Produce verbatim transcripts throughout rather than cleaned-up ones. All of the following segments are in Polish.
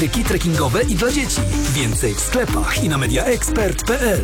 Tyki trekkingowe i dla dzieci. Więcej w sklepach i na media expert kropka p l.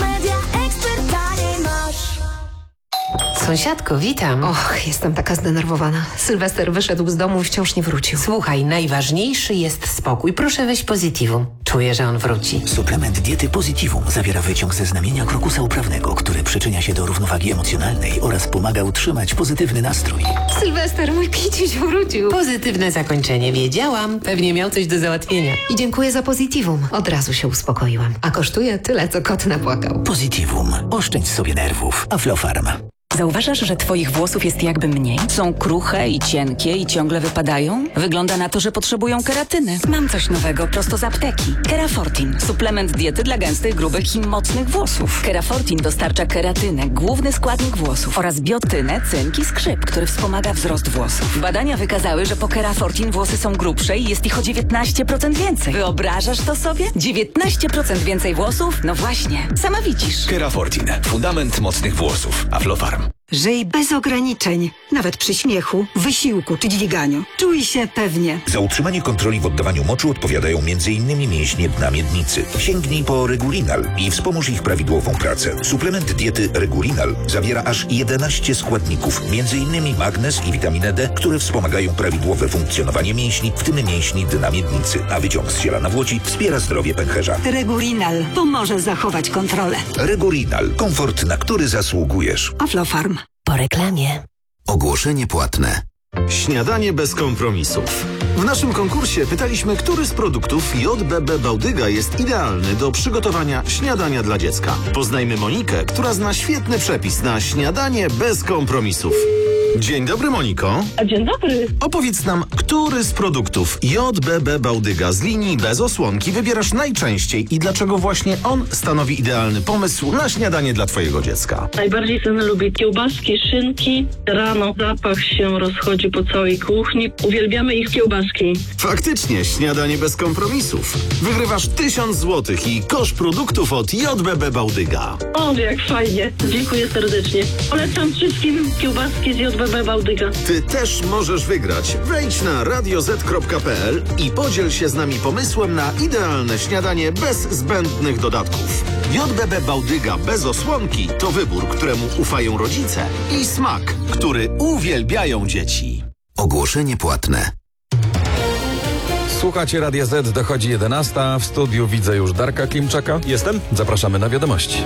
Sąsiadko, witam. Och, jestem taka zdenerwowana. Sylwester wyszedł z domu i wciąż nie wrócił. Słuchaj, najważniejszy jest spokój. Proszę weź Positivum. Czuję, że on wróci. Suplement diety Positivum zawiera wyciąg ze znamienia krokusa uprawnego, który przyczynia się do równowagi emocjonalnej oraz pomaga utrzymać pozytywny nastrój. Sylwester, mój kiciuś wrócił. Pozytywne zakończenie. Wiedziałam. Pewnie miał coś do załatwienia. I dziękuję za Positivum. Od razu się uspokoiłam. A kosztuje tyle, co kot napłakał. Positivum. Oszczędź sobie nerwów. Aflofarm. Zauważasz, że twoich włosów jest jakby mniej? Są kruche i cienkie i ciągle wypadają? Wygląda na to, że potrzebują keratyny. Mam coś nowego prosto z apteki. Kerafortin. Suplement diety dla gęstych, grubych i mocnych włosów. Kerafortin dostarcza keratynę, główny składnik włosów, oraz biotynę, cynk i skrzyp, który wspomaga wzrost włosów. Badania wykazały, że po Kerafortin włosy są grubsze i jest ich o dziewiętnaście procent więcej. Wyobrażasz to sobie? dziewiętnaście procent więcej włosów? No właśnie. Sama widzisz. Kerafortin. Fundament mocnych włosów. Aflofarm. Żyj bez ograniczeń, nawet przy śmiechu, wysiłku czy dźwiganiu. Czuj się pewnie. Za utrzymanie kontroli w oddawaniu moczu odpowiadają m.in. mięśnie dna miednicy. Sięgnij po Regulinal i wspomóż ich prawidłową pracę. Suplement diety Regulinal zawiera aż jedenaście składników, m.in. magnez i witaminę D, które wspomagają prawidłowe funkcjonowanie mięśni, w tym mięśni dna miednicy, a wyciąg z ziela nawłoci wspiera zdrowie pęcherza. Regulinal pomoże zachować kontrolę. Regulinal. Komfort, na który zasługujesz. Aflofarm. Po reklamie. Ogłoszenie płatne. Śniadanie bez kompromisów. W naszym konkursie pytaliśmy, który z produktów J B B Bałdyga jest idealny do przygotowania śniadania dla dziecka. Poznajmy Monikę, która zna świetny przepis na śniadanie bez kompromisów. Dzień dobry, Moniko. A dzień dobry. Opowiedz nam, który z produktów J B B Bałdyga z linii bez osłonki wybierasz najczęściej i dlaczego właśnie on stanowi idealny pomysł na śniadanie dla twojego dziecka? Najbardziej syn lubi kiełbaski, szynki. Rano zapach się rozchodzi po całej kuchni. Uwielbiamy ich kiełbaski. Faktycznie, śniadanie bez kompromisów. Wygrywasz tysiąc złotych i kosz produktów od J B B Bałdyga. O, jak fajnie. Dziękuję serdecznie. Polecam wszystkim kiełbaski z J B B Bałdyga. Ty też możesz wygrać. Wejdź na radio zet kropka p l i podziel się z nami pomysłem na idealne śniadanie bez zbędnych dodatków. J B B Bałdyga bez osłonki to wybór, któremu ufają rodzice i smak, który uwielbiają dzieci. Ogłoszenie płatne. Słuchacie Radia Z, dochodzi jedenasta. W studiu widzę już Darka Klimczaka. Jestem. Zapraszamy na wiadomości.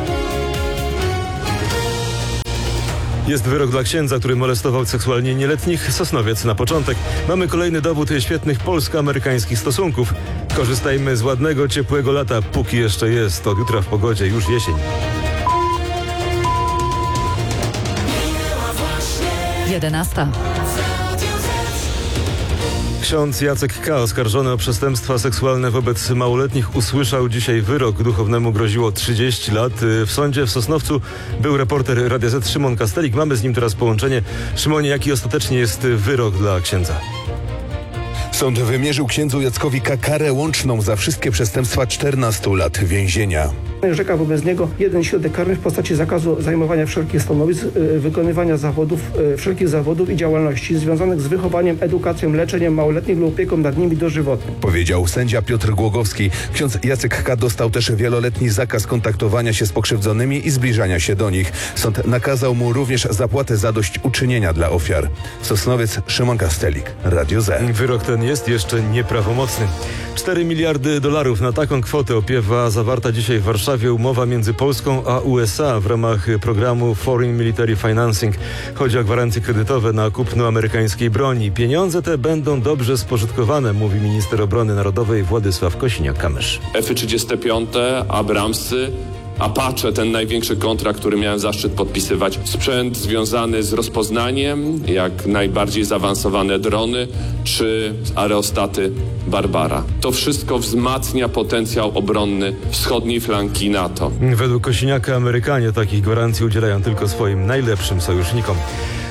Jest wyrok dla księdza, który molestował seksualnie nieletnich. Sosnowiec na początek. Mamy kolejny dowód świetnych polsko-amerykańskich stosunków. Korzystajmy z ładnego, ciepłego lata, póki jeszcze jest. Od jutra w pogodzie już jesień. jedenasta. Ksiądz Jacek K., oskarżony o przestępstwa seksualne wobec małoletnich, usłyszał dzisiaj wyrok. Duchownemu groziło trzydzieści lat. W sądzie w Sosnowcu był reporter Radia Z Szymon Kastelik. Mamy z nim teraz połączenie. Szymonie, jaki ostatecznie jest wyrok dla księdza? Sąd wymierzył księdzu Jackowi K. karę łączną za wszystkie przestępstwa czternastu lat więzienia. Orzeka wobec niego jeden środek karny w postaci zakazu zajmowania wszelkich stanowisk, wykonywania zawodów, wszelkich zawodów i działalności związanych z wychowaniem, edukacją, leczeniem małoletnich lub opieką nad nimi dożywotnie. Powiedział sędzia Piotr Głogowski. Ksiądz Jacek K. dostał też wieloletni zakaz kontaktowania się z pokrzywdzonymi i zbliżania się do nich. Sąd nakazał mu również zapłatę zadośćuczynienia dla ofiar. Sosnowiec, Szymon Kastelik, Radio Z. Wyrok ten jest jeszcze nieprawomocny. cztery miliardy dolarów. Na taką kwotę opiewa zawarta dzisiaj w Warszawie umowa między Polską a U S A w ramach programu Foreign Military Financing. Chodzi o gwarancje kredytowe na kupno amerykańskiej broni. Pieniądze te będą dobrze spożytkowane, mówi minister obrony narodowej Władysław Kosiniak-Kamysz. F trzydzieści pięć, Abramsy, Apache, ten największy kontrakt, który miałem zaszczyt podpisywać. Sprzęt związany z rozpoznaniem, jak najbardziej zaawansowane drony, czy aerostaty Barbara. To wszystko wzmacnia potencjał obronny wschodniej flanki NATO. Według Kosiniaka Amerykanie takich gwarancji udzielają tylko swoim najlepszym sojusznikom.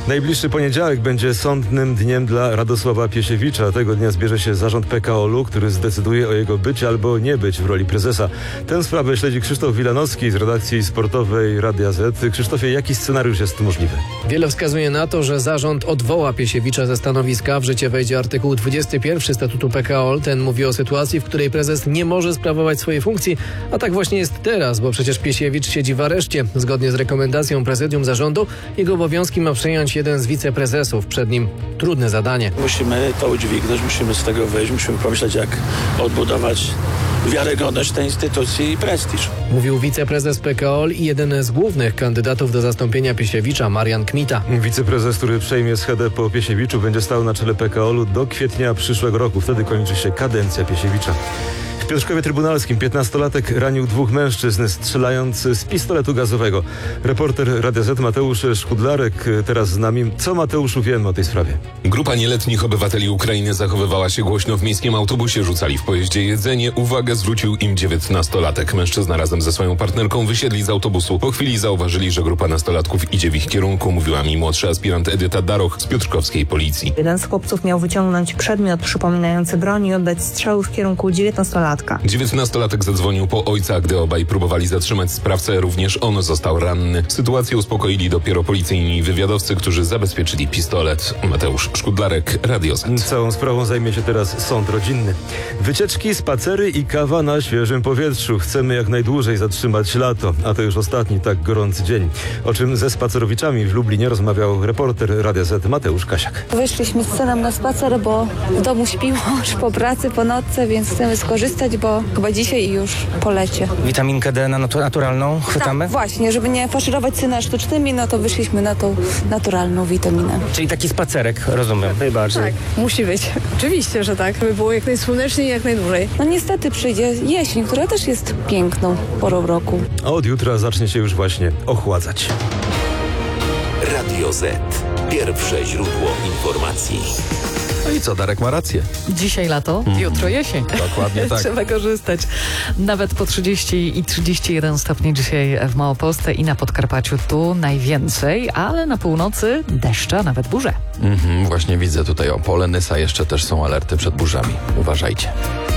Najbliższy poniedziałek będzie sądnym dniem dla Radosława Piesiewicza. Tego dnia zbierze się zarząd P K O L u, który zdecyduje o jego być albo nie być w roli prezesa. Tę sprawę śledzi Krzysztof Wilanowski z redakcji sportowej Radia Z. Krzysztofie, jaki scenariusz jest możliwy? Wiele wskazuje na to, że zarząd odwoła Piesiewicza ze stanowiska. W życie wejdzie artykuł dwudziesty pierwszy statutu P K O L. Ten mówi o sytuacji, w której prezes nie może sprawować swojej funkcji, a tak właśnie jest teraz, bo przecież Piesiewicz siedzi w areszcie. Zgodnie z rekomendacją prezydium zarządu jego obowiązki ma przejąć jeden z wiceprezesów. Przed nim trudne zadanie. Musimy to udźwignąć, musimy z tego wyjść, musimy pomyśleć, jak odbudować wiarygodność tej instytucji i prestiż. Mówił wiceprezes P K O L i jeden z głównych kandydatów do zastąpienia Piesiewicza, Marian Kmita. Wiceprezes, który przejmie schedę po Piesiewiczu, będzie stał na czele P K O L u do kwietnia przyszłego roku. Wtedy kończy się kadencja Piesiewicza. W Piotrkowie Trybunalskim piętnastolatek ranił dwóch mężczyzn, strzelając z pistoletu gazowego. Reporter Radia Z Mateusz Szkudlarek teraz z nami. Co, Mateuszu, wiemy o tej sprawie? Grupa nieletnich obywateli Ukrainy zachowywała się głośno w miejskim autobusie. Rzucali w pojeździe jedzenie. Uwagę zwrócił im dziewiętnastolatek. Mężczyzna razem ze swoją partnerką wysiedli z autobusu. Po chwili zauważyli, że grupa nastolatków idzie w ich kierunku, mówiła mi młodszy aspirant Edyta Daroch z piotrkowskiej policji. Jeden z chłopców miał wyciągnąć przedmiot przypominający broń i oddać strzał w kierunku dziewiętnastolatka. dziewiętnastolatek zadzwonił po ojca, gdy obaj próbowali zatrzymać sprawcę, również on został ranny. Sytuację uspokoili dopiero policyjni wywiadowcy, którzy zabezpieczyli pistolet. Mateusz Szkudlarek, Radio Z. Całą sprawą zajmie się teraz sąd rodzinny. Wycieczki, spacery i kawa na świeżym powietrzu. Chcemy jak najdłużej zatrzymać lato, a to już ostatni tak gorący dzień. O czym ze spacerowiczami w Lublinie rozmawiał reporter Radia Z Mateusz Kasiak. Wyszliśmy z synem na spacer, bo w domu śpiło już po pracy, po nocce, więc chcemy skorzystać, bo chyba dzisiaj już polecie. Witaminkę D na natu- naturalną chwytamy? Tak, właśnie, żeby nie faszerować syna sztucznymi, no to wyszliśmy na tą naturalną witaminę. Czyli taki spacerek, rozumiem, najbardziej. Tak, musi być. Oczywiście, że tak, by było jak najsłoneczniej i jak najdłużej. No niestety przyjdzie jesień, która też jest piękną porą roku. A od jutra zacznie się już właśnie ochładzać. Radio Z. Pierwsze źródło informacji. No i co, Darek ma rację. Dzisiaj lato, mm. jutro jesień. Dokładnie tak. Trzeba korzystać. Nawet po trzydzieści i trzydzieści jeden stopni dzisiaj w Małopolsce i na Podkarpaciu tu najwięcej, ale na północy deszcze, nawet burze. Mhm, właśnie widzę tutaj Opole, Nysa, jeszcze też są alerty przed burzami. Uważajcie.